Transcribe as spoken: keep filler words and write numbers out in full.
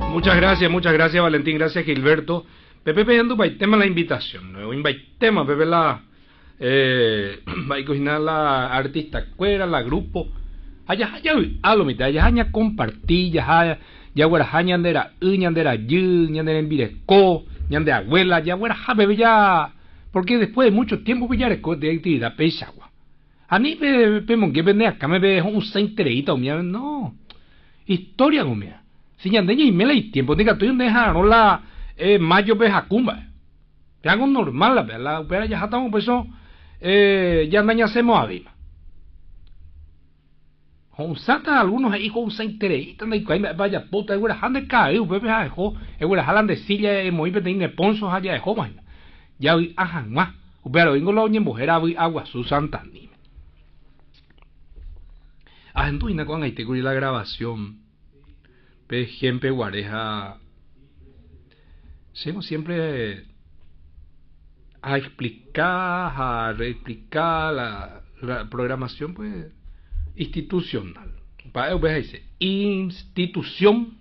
Muchas gracias, muchas gracias Valentín, gracias Gilberto. Pepe pedindo tema la invitación, ¿no? Invitemos Pepe la eh, va a cocinar la artista cuera, la grupo. Allá allá a lo mitad, allá allá compartir, ya ya güera ñandera, ñandera yu, ñandera envireco, ñandera abuela, ya güera ja bebé ya, porque después de mucho tiempo ya de actividad pesagua. A mí me me que vende acá me ve un seintereita o mía, no. Historia o mía. Si ñandeña y me la tiempo, diga tú dejaron la eh, mayo bejacumba. Te hago normal la la opera ya estamos pues eso eh ya andaña hacemos avima. Con sata algunos ahí con seintereita y vaya puta, güera hande cae, bebé ha dejó, güera jalan de silla y muy peteín de ponzos allá de joven. Ya hoy ajan más. Pero vengo la oña mujer agua su santa ni. Ah, entonces cuando ahí te cubrí la grabación. Pe gente guareja. Seguimos siempre a explicar, a reexplicar la, la programación pues institucional. Para eso dice institución